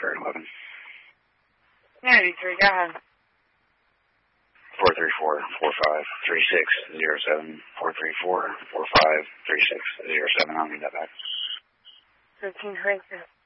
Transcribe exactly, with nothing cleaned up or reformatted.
for eleven. ninety-three, go ahead. four three four, four five, three six, zero seven, four three four, four five, three six, zero seven. I'll need that back. thirteen twenty-two.